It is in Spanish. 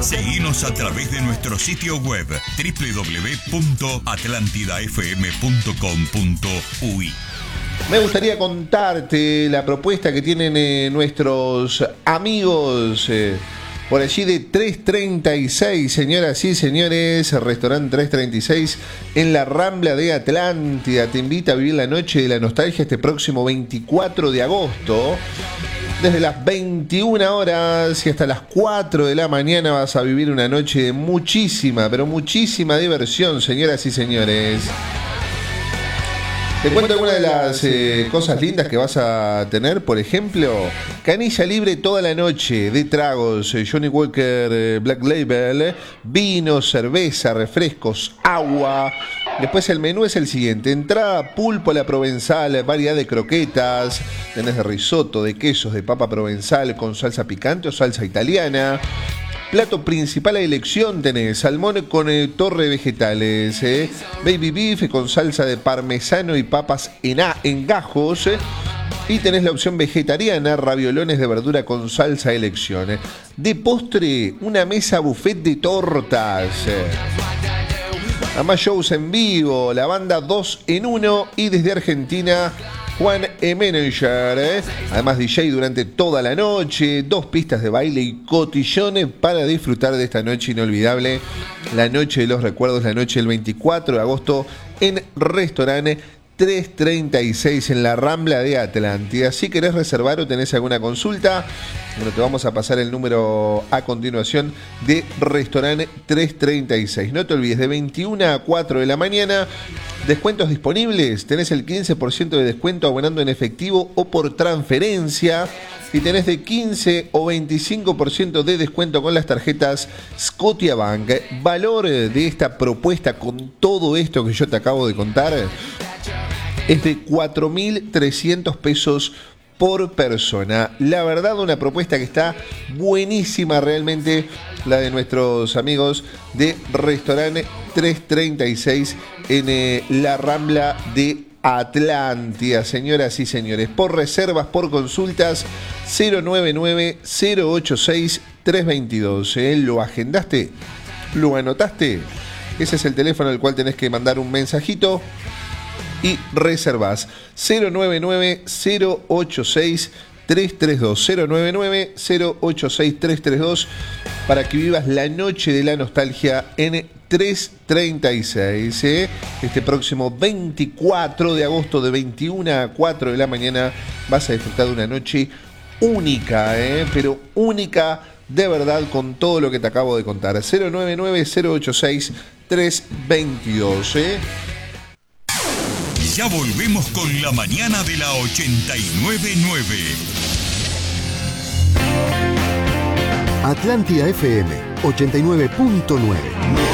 Seguinos a través de nuestro sitio web www.atlantidafm.com.uy. Me gustaría contarte la propuesta que tienen nuestros amigos por allí de 336, señoras y señores, restaurante 336 en la Rambla de Atlántida. Te invita a vivir la noche de la nostalgia este próximo 24 de agosto. Desde las 21 horas y hasta las 4 de la mañana vas a vivir una noche de muchísima, pero muchísima diversión, señoras y señores. Te cuento algunas de las cosas lindas que vas a tener. Por ejemplo, canilla libre toda la noche de tragos, Johnny Walker Black Label, vino, cerveza, refrescos, agua. Después el menú es el siguiente: entrada, pulpo a la provenzal, variedad de croquetas, tenés de risotto, de quesos, de papa provenzal con salsa picante o salsa italiana. Plato principal a elección tenés salmón con torre de vegetales, baby beef con salsa de parmesano y papas en gajos. Y tenés la opción vegetariana, raviolones de verdura con salsa a elección. De postre, una mesa buffet de tortas. Además, shows en vivo, la banda 2 en 1 y desde Argentina, Juan Manager. Además, DJ durante toda la noche, 2 pistas de baile y cotillones para disfrutar de esta noche inolvidable. La noche de los recuerdos, la noche del 24 de agosto en Restaurante 336 en la Rambla de Atlántida. Si querés reservar o tenés alguna consulta, bueno, te vamos a pasar el número a continuación de Restaurante 336. No te olvides, de 21 a 4 de la mañana, descuentos disponibles. Tenés el 15% de descuento abonando en efectivo o por transferencia. Y tenés de 15 o 25% de descuento con las tarjetas Scotiabank. Valor de esta propuesta con todo esto que yo te acabo de contar es de 4.300 pesos por persona. La verdad, una propuesta que está buenísima realmente, la de nuestros amigos de Restaurante 336 en la Rambla de Atlántida, señoras y señores. Por reservas, por consultas, 099-086-322. ¿Lo agendaste? ¿Lo anotaste? Ese es el teléfono al cual tenés que mandar un mensajito y reservas. 099-086-332. 099-086-332 para que vivas la noche de la nostalgia en 336. Este próximo 24 de agosto de 21 a 4 de la mañana vas a disfrutar de una noche única, pero única de verdad, con todo lo que te acabo de contar. 099-086-322. Ya volvemos con la mañana de la 89.9. Atlántida FM 89.9.